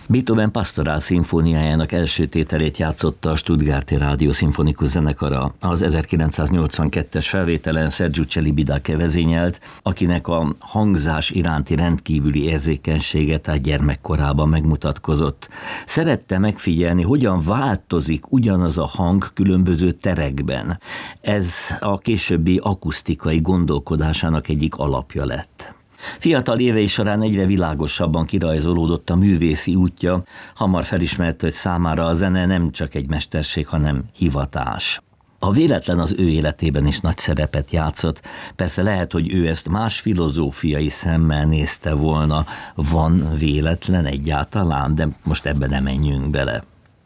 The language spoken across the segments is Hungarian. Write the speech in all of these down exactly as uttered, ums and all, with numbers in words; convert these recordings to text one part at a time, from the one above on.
Beethoven Pastorál szimfóniájának első tételét játszotta a Stuttgarti Rádió Szimfonikus Zenekara. Az ezerkilencszáznyolcvankettes felvételen Sergiu Celibidache vezényelt, akinek a hangzás iránti rendkívüli érzékenysége tehát gyermekkorában megmutatkozott. Szerette megfigyelni, hogyan változik ugyanaz a hang különböző terekben. Ez a későbbi akusztikai gondolkodásának egyik alapja lett. Fiatal évei során egyre világosabban kirajzolódott a művészi útja, hamar felismerte, hogy számára a zene nem csak egy mesterség, hanem hivatás. A véletlen az ő életében is nagy szerepet játszott, persze lehet, hogy ő ezt más filozófiai szemmel nézte volna, van véletlen egyáltalán, de most ebbe nem menjünk bele.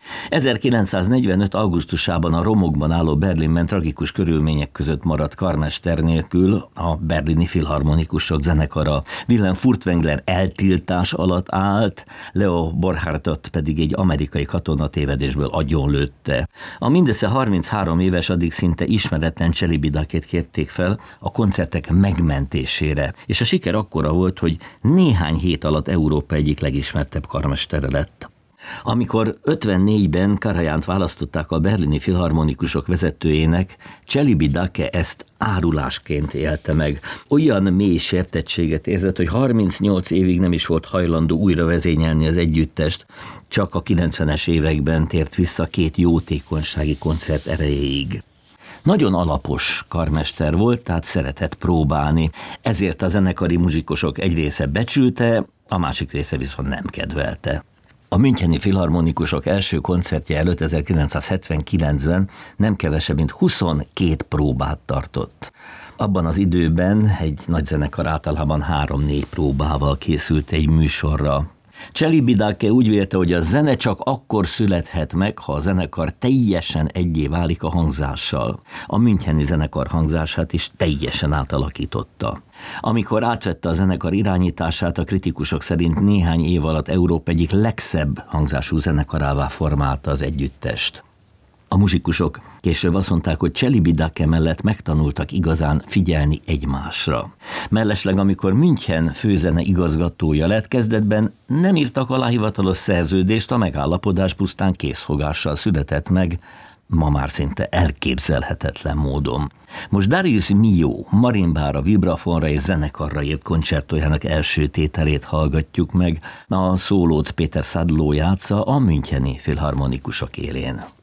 ezerkilencszáznegyvenöt. augusztusában a romokban álló Berlinben tragikus körülmények között maradt karmester nélkül a berlini filharmonikusok zenekara. Wilhelm Furtwängler eltiltás alatt állt, Leo Borchardt pedig egy amerikai katonatévedésből agyonlőtte. A mindössze harminchárom éves, addig szinte ismeretlen Celibidachét kérték fel a koncertek megmentésére, és a siker akkora volt, hogy néhány hét alatt Európa egyik legismertebb karmestere lett. Amikor ötvennégyben Karajánt választották a berlini filharmonikusok vezetőjének, Celibidache ezt árulásként élte meg. Olyan mély sértettséget érzett, hogy harmincnyolc évig nem is volt hajlandó újra vezényelni az együttest, csak a kilencvenes években tért vissza két jótékonysági koncert erejéig. Nagyon alapos karmester volt, tehát szeretett próbálni, ezért a zenekari muzsikusok egy része becsülte, a másik része viszont nem kedvelte. A müncheni filharmonikusok első koncertje előtt ezerkilencszázhetvenkilencben nem kevesebb, mint huszonkét próbát tartott. Abban az időben egy nagy zenekar általában három-négy próbával készült egy műsorra. Celibidache úgy vélte, hogy a zene csak akkor születhet meg, ha a zenekar teljesen egyé válik a hangzással. A müncheni zenekar hangzását is teljesen átalakította. Amikor átvette a zenekar irányítását, a kritikusok szerint néhány év alatt Európa egyik legszebb hangzású zenekarává formálta az együttest. A muzsikusok később azt mondták, hogy Celibidache mellett megtanultak igazán figyelni egymásra. Mellesleg, amikor München főzene igazgatója lett, kezdetben nem írtak alá hivatalos szerződést, a megállapodás pusztán készfogással született meg, ma már szinte elképzelhetetlen módon. Most Darius Milhaud marimbára, vibrafonra és zenekarra írt koncertójának első tételét hallgatjuk meg. A szólót Péter Szádló játsza a müncheni filharmonikusok élén.